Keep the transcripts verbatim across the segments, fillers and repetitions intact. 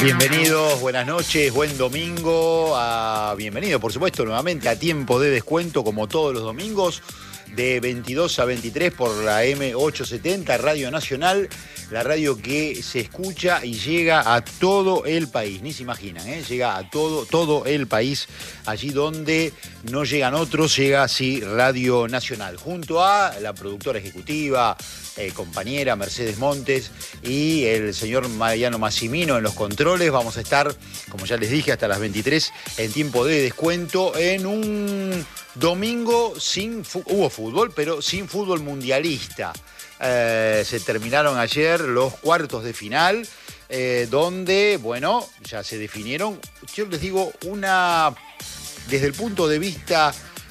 Bienvenidos, buenas noches, buen domingo. A, bienvenido, por supuesto, nuevamente a Tiempo de Descuento, como todos los domingos, de veintidós a veintitrés por la M ochocientos setenta, Radio Nacional, la radio que se escucha y llega a todo el país. Ni se imaginan, ¿eh? Llega a todo, todo el país, allí donde no llegan otros, llega así Radio Nacional, junto a la productora ejecutiva, Eh, compañera Mercedes Montes y el señor Mariano Massimino en los controles. Vamos a estar, como ya les dije, hasta las veintitrés en Tiempo de Descuento, en un domingo sin hubo fútbol, pero sin fútbol mundialista. Eh, se terminaron ayer los cuartos de final, eh, donde, bueno, ya se definieron, yo les digo, una, desde el punto de vista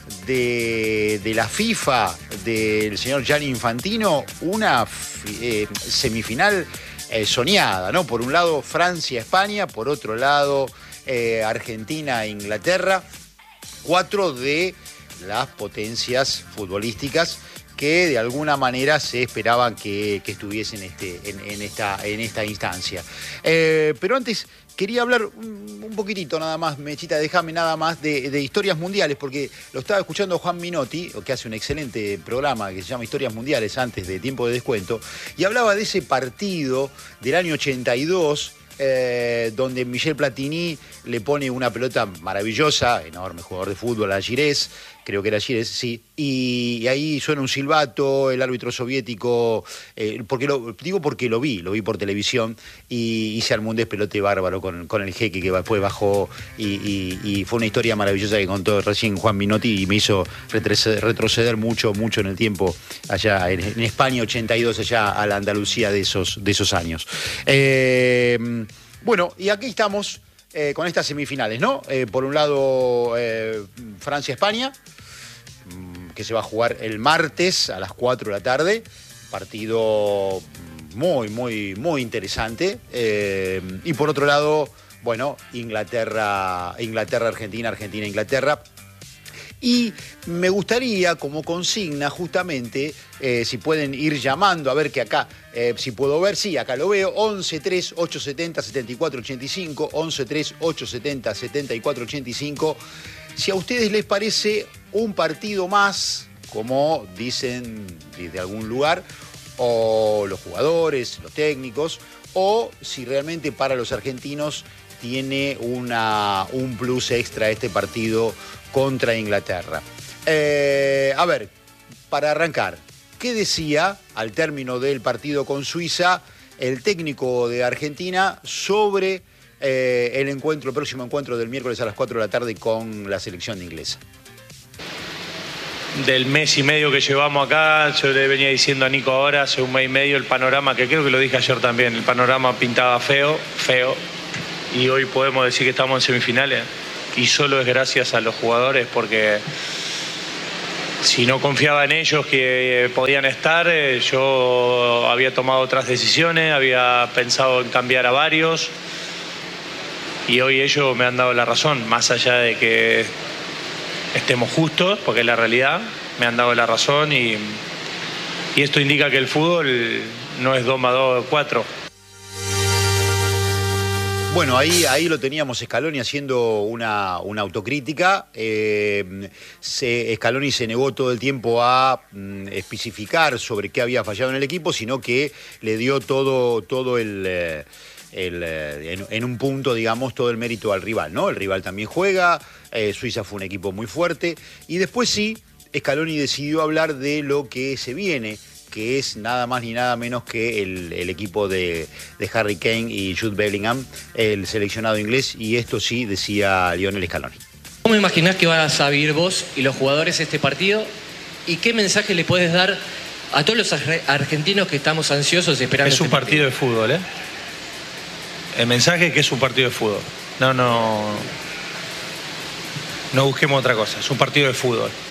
De, de la FIFA, del señor Gianni Infantino, una eh, semifinal eh, soñada, ¿no? Por un lado Francia-España, por otro lado eh, Argentina-Inglaterra, cuatro de las potencias futbolísticas que de alguna manera se esperaban que, que estuviesen este, en, en, esta, en esta instancia. Eh, pero antes quería hablar un, un poquitito nada más, Mechita, déjame nada más, de, de historias mundiales, porque lo estaba escuchando Juan Minotti, que hace un excelente programa que se llama Historias Mundiales antes de Tiempo de Descuento, y hablaba de ese partido del año ochenta y dos, Eh, donde Michel Platini le pone una pelota maravillosa, enorme jugador de fútbol, a Girés, creo que era Girés, sí, y, y ahí suena un silbato, el árbitro soviético, eh, porque lo, digo porque lo vi, lo vi por televisión, y, y se armó un despelote bárbaro con, con el jeque que después bajó, y, y, y fue una historia maravillosa que contó recién Juan Minotti y me hizo retroceder, retroceder mucho, mucho en el tiempo, allá en, en España, ochenta y dos, allá a la Andalucía de esos, de esos años. Eh, Bueno, y aquí estamos eh, con estas semifinales, ¿no? Eh, por un lado, eh, Francia-España, que se va a jugar el martes a las cuatro de la tarde. Partido muy, muy, muy interesante. Eh, y por otro lado, bueno, Inglaterra, Inglaterra-Argentina, Argentina-Inglaterra. Y me gustaría, como consigna, justamente, eh, si pueden ir llamando, a ver que acá, eh, si puedo ver, sí, acá lo veo, once tres ochocientos setenta setenta y cuatro ochenta y cinco, once tres ochocientos setenta setenta y cuatro ochenta y cinco. Si a ustedes les parece un partido más, como dicen desde algún lugar, o los jugadores, los técnicos, o si realmente para los argentinos tiene una, un plus extra este partido contra Inglaterra. Eh, a ver, para arrancar, ¿qué decía al término del partido con Suiza el técnico de Argentina sobre eh, el encuentro, el próximo encuentro del miércoles a las cuatro de la tarde con la selección inglesa? Del mes y medio que llevamos acá, yo le venía diciendo a Nico ahora, hace un mes y medio, el panorama, que creo que lo dije ayer también, el panorama pintaba feo, feo, y hoy podemos decir que estamos en semifinales. Y solo es gracias a los jugadores, porque si no confiaba en ellos que podían estar, yo había tomado otras decisiones, había pensado en cambiar a varios, y hoy ellos me han dado la razón, más allá de que estemos justos, porque es la realidad, me han dado la razón, y, y esto indica que el fútbol no es dos más dos, cuatro. Bueno, ahí, ahí lo teníamos Scaloni haciendo una, una autocrítica. Eh, se, Scaloni se negó todo el tiempo a mm, especificar sobre qué había fallado en el equipo, sino que le dio todo, todo el, el en, en un punto, digamos, todo el mérito al rival, ¿no? El rival también juega, eh, Suiza fue un equipo muy fuerte, y después sí, Scaloni decidió hablar de lo que se viene, que es nada más ni nada menos que el, el equipo de, de Harry Kane y Jude Bellingham, el seleccionado inglés, y esto sí decía Lionel Scaloni. ¿Cómo imaginás que vas a vivir vos y los jugadores este partido? ¿Y qué mensaje le puedes dar a todos los argentinos que estamos ansiosos esperando? Es un este partido de fútbol, ¿eh? El mensaje es que es un partido de fútbol. No, no, no busquemos otra cosa, es un partido de fútbol.